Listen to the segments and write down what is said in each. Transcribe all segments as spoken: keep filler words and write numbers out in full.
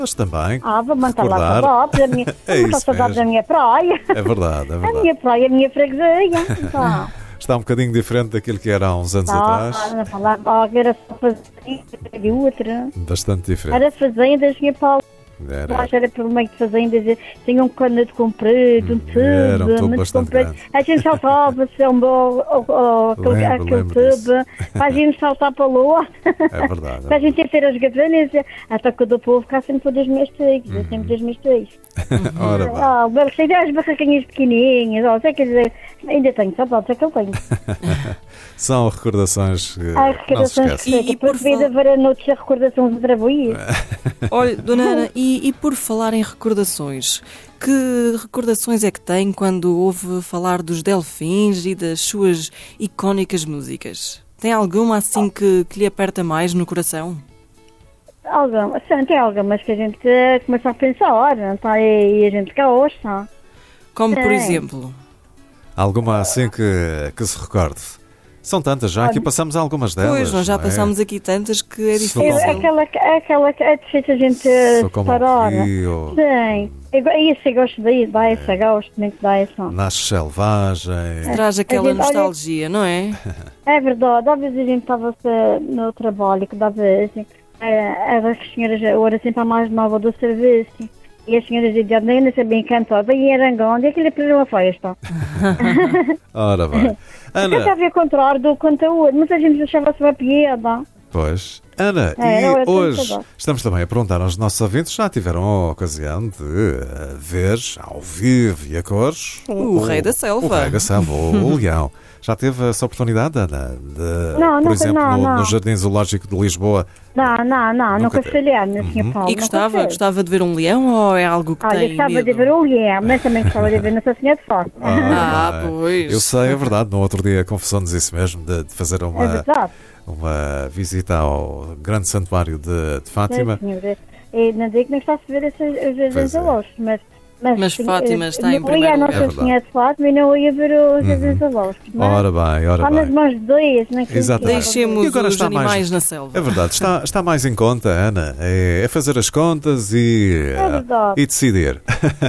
Mas também. Ah, vou manter lá recordar. saudades, a minha, É vou matar isso saudades da mesmo. minha praia. É verdade, é A verdade. minha praia, a minha freguesia. Então, Está um bocadinho diferente daquilo que era há uns anos atrás. ah, falar, ah, era só fazenda e outra. Bastante diferente. Era fazendas, minha Paula. Era. Lá era pelo meio de fazendas, tinha um cano de comprido, um Hum, era um tubo, tubo muito bastante comprido. grande. A gente saltava-se um bom, aquele, Lembro, aquele lembro disso. tubo, para a gente saltar para a lua. É verdade. Para a gente ter as gavenas, até que o do povo cá sempre dos meus filhos, Uhum. sempre dos meus filhos. Ora bem. Ah, mas sei as barraquinhas pequenininhas, oh, sei, quer dizer, ainda tenho saudades, é que eu tenho. São recordações que Há não se recordações esquece. que E- e por depois de falar- haver a noite a recordações outra vez. Olha, Dona Ana, e, e por falar em recordações, que recordações é que tem quando ouve falar dos Delfins e das suas icónicas músicas? Tem alguma assim que, que lhe aperta mais no coração? Algumas, sim, tem algumas que a gente eh, começa a pensar, não tá? E a gente cá ouça. Como, por Tem. exemplo, Alguma assim que, que se recorde? São tantas, já aqui passamos algumas delas. pois, nós já não é? passámos aqui tantas que é Sou difícil. como- Aquela, aquela que é difícil a gente eh, Sou como separar. o rio, Sim, eu, go- isso eu gosto disso, dá essa, gosto muito dessa. nasce selvagem. Traz aquela A gente- olha- nostalgia, não é? É verdade, às vezes a gente estava no trabalho, que dava assim, eh, as senhoras, eu era sempre a mais nova do serviço. E as senhoras diziam, nem não sabia cantar, bem em Arangão, e aquilo é para uma festa. Ora bem. Porque Ana, havia contrário do conteúdo, muita gente achava-se uma piada. pois. Ana, É, eu e tenho hoje saudade. estamos também a perguntar aos nossos ouvintes, já tiveram a ocasião de eh, ver ao vivo e a cores O Rei da Selva. O Rei da Selva, o Leão. Já teve essa oportunidade, Ana? De, Não, por nunca, exemplo, não, no, não. no Jardim Zoológico de Lisboa. Não, não, não, Nunca nunca teve. fui lá, minha senhora Paula. E gostava, gostava de ver um leão ou é algo que Ah, eu tem gostava medo? de ver o leão, mas também gostava de ver Nossa Senhora de Fátima. Ah, bem. pois. Eu sei, é verdade. No outro dia confessou-nos isso mesmo, de, de fazer É uma, verdade. uma visita ao grande santuário de, de Fátima. Sim, senhora. E não digo que não está a ver esses Pois é. jardins zoológicos, mas... Mas, Mas sim, Fátima eh, está em não primeiro ia a lugar. É Nossa verdade. Senhora de Fátima e não ia ver os jardins zoológicos. não é? Ora bem, ora Está nas bem. mãos de Deus, não é? que Exatamente. eu quero. Deixemos E agora os está mais- animais na selva. É verdade, está, está mais em conta, Ana. É, é fazer as contas e, É verdade. e decidir.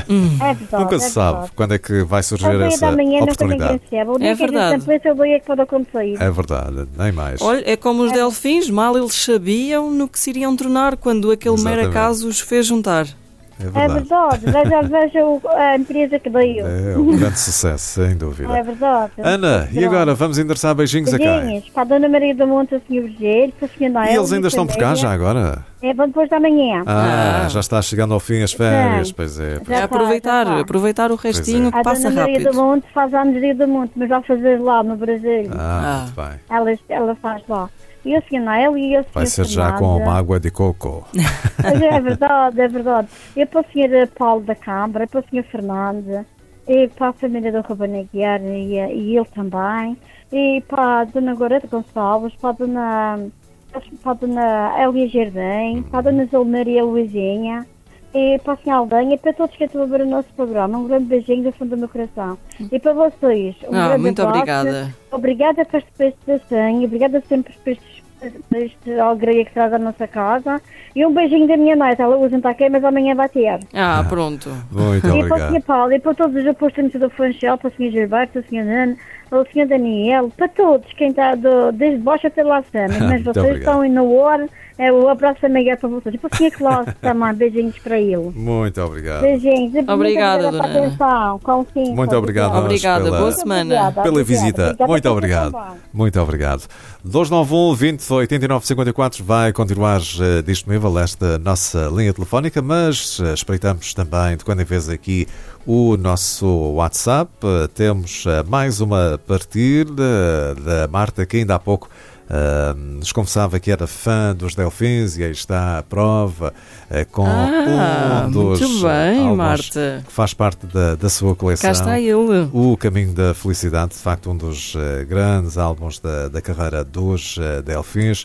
É verdade. Nunca é se sabe verdade. quando é que vai surgir A dia essa da manhã nunca ninguém oportunidade. sabe. O dia É que a gente verdade. sempre pensa, é o dia que pode acontecer. É verdade, nem mais. Olha, é como os delfins, mal eles sabiam no que se iriam tornar quando aquele mero Exatamente. acaso os fez juntar. É É verdade. verdade. Veja, veja o- a empresa que deu. É um grande sucesso, sem dúvida. É verdade. Ana, e agora vamos endereçar beijinhos a quem? Beijinhos para a Dona Maria do Monte, ao senhor Virgílio, para a senhora Noel. E eles ainda estão por cá já agora? É, vão depois da manhã. Ah, Ah. já está chegando ao fim as férias, Sim. pois é. pois Já É está, aproveitar, já está. aproveitar o restinho é. que A passa Dona Maria do rápido. Monte faz anos dia do Monte, mas vai fazer lá no Brasil. Ah, Ah. muito bem. Ela, ela faz lá. E o senhor Noel e o senhor Vai ser já com uma água de coco. Mas é verdade, é verdade. E para o senhor Paulo da Câmara, para o senhor Fernando, e para a família do Ruben Aguiar e, e ele também, e para a Dona Gorete Gonçalves, para a Dona, para a Dona Elia Jardim, para a Dona Zolmar e a Luizinha, e para a senhora Aldanha, e para todos que estão a ver o nosso programa. Um grande beijinho do fundo do meu coração. E para vocês, um Ah, grande muito abraço. obrigada. Obrigada por esta participação, obrigada sempre por estes por este alegria que traz à nossa casa. E um beijinho da minha neta. Ela hoje não está aqui, mas amanhã vai ter. Ah, pronto. Muito E para o obrigado. senhor Paulo, e para todos os apostos do Funchal, para o senhor Gilberto, para o senhor Nano, para o senhor Daniel, para todos, quem está do, desde baixo até lá acima. Mas Muito vocês obrigado. estão no ar, é, o abraço amigo para vocês. E para o senhor Cláudio também, beijinhos para ele. Muito obrigado. Beijinhos. E Obrigada, muito obrigada dona pela atenção. Com licença. Muito obrigado, nós, Obrigada, pela- boa semana. Obrigada, Pela obrigada. visita. Obrigada Muito por obrigado. também. Muito obrigado. dois nove um, vinte, oitenta e nove, cinquenta e quatro vai continuar eh, disponível esta nossa linha telefónica, mas eh, espreitamos também de quando em vez aqui o nosso WhatsApp. Eh, Temos eh, mais uma partida da Marta, que ainda há pouco Uh, nos confessava que era fã dos Delfins, e aí está a prova uh, com Ah, um dos muito bem, álbuns Marta. que faz parte da, da sua coleção. Cá está ele. O Caminho da Felicidade, de facto um dos uh, grandes álbuns da, da carreira dos uh, Delfins.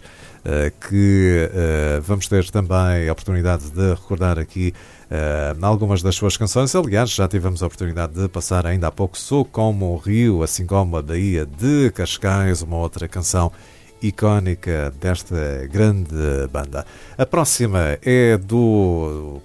que vamos ter também a oportunidade de recordar aqui algumas das suas canções. Aliás, já tivemos a oportunidade de passar ainda há pouco Sou Como o Rio, assim como a Baía de Cascais, uma outra canção icónica desta grande banda. A próxima é do